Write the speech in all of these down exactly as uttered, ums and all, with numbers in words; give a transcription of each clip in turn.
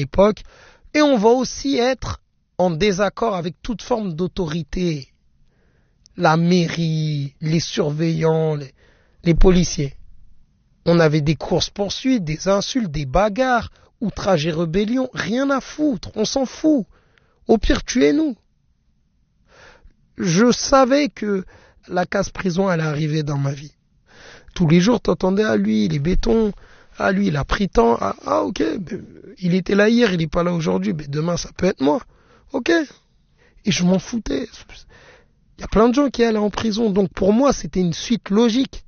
l'époque. Et on va aussi être en désaccord avec toute forme d'autorité. La mairie, les surveillants, les, les policiers. On avait des courses-poursuites, des insultes, des bagarres, outrage et rébellion. Rien à foutre, on s'en fout. Au pire, tuez-nous. Je savais que la casse-prison allait arriver dans ma vie. Tous les jours, t'entendais à lui, les bétons, à lui, il a pris tant, ah, ah ok, il était là hier, il n'est pas là aujourd'hui, mais demain ça peut être moi, ok. Et je m'en foutais. Il y a plein de gens qui allaient en prison, donc pour moi c'était une suite logique.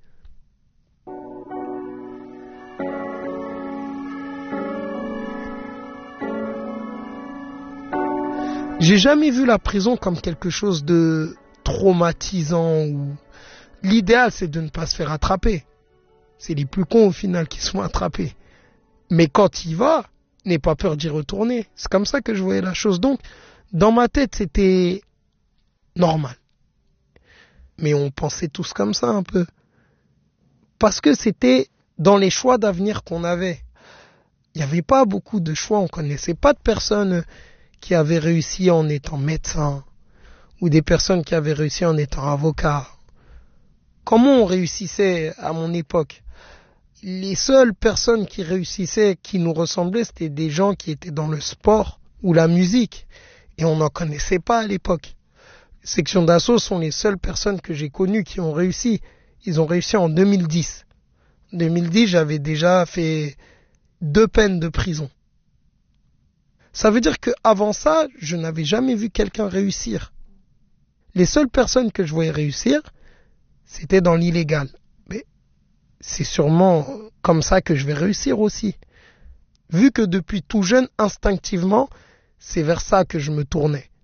J'ai jamais vu la prison comme quelque chose de traumatisant ou l'idéal c'est de ne pas se faire attraper. C'est les plus cons au final qui se font attraper. Mais quand il va, n'aie pas peur d'y retourner. C'est comme ça que je voyais la chose. Donc, dans ma tête, c'était normal. Mais on pensait tous comme ça un peu. Parce que c'était dans les choix d'avenir qu'on avait. Il n'y avait pas beaucoup de choix. On ne connaissait pas de personnes qui avaient réussi en étant médecin ou des personnes qui avaient réussi en étant avocat. Comment on réussissait à mon époque? Les seules personnes qui réussissaient, qui nous ressemblaient, c'était des gens qui étaient dans le sport ou la musique. Et on n'en connaissait pas à l'époque. Section d'assaut sont les seules personnes que j'ai connues qui ont réussi. Ils ont réussi en deux mille dix. En deux mille dix, j'avais déjà fait deux peines de prison. Ça veut dire qu'avant ça, je n'avais jamais vu quelqu'un réussir. Les seules personnes que je voyais réussir, c'était dans l'illégal. Mais c'est sûrement comme ça que je vais réussir aussi. Vu que depuis tout jeune, instinctivement, c'est vers ça que je me tournais.